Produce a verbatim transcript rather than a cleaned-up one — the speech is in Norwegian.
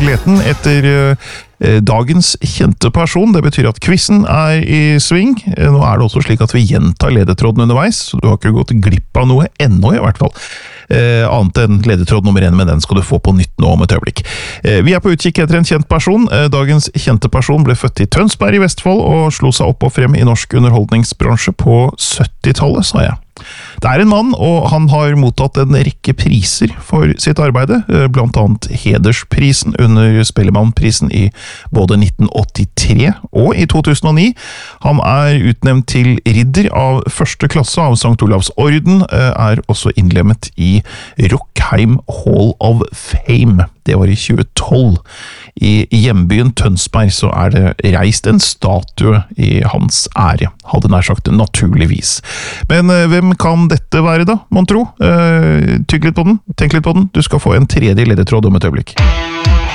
Leten etter eh, dagens kjente person. Det betyr at quizen er i sving. Eh, nå er det også slik at vi gjentar ledetråden underveis, så du har ikke gått glipp av noe ennå i hvert fall. Eh, annet enn ledetråd nummer én, men den skal du få på nytt nå om et øyeblikk. Eh, vi er på utkikk etter en kjent person. Eh, dagens kjente person ble født i Tønsberg i Vestfold og slo seg opp og frem i norsk underholdningsbransje på syttitallet, sa jeg. Det er en mann, og han har mottatt en rekke priser for sitt arbeide, blant annet Hedersprisen under Spellemannprisen i både nitten åttitre og i to tusen og ni. Han er utnevnt til ridder av første klasse av Sankt Olavs Orden, er også innlemmet i Rockheim Hall of Fame. Det var i tjuetolv. I hjembyen Tønsberg så er det reist en statue i hans ære, hadde nær sagt naturligvis. Men eh, hvem kan dette være da, mon tro? Eh, tygg litt på den, tenk litt på den, du skal få en tredje ledetråd om et øyeblikk.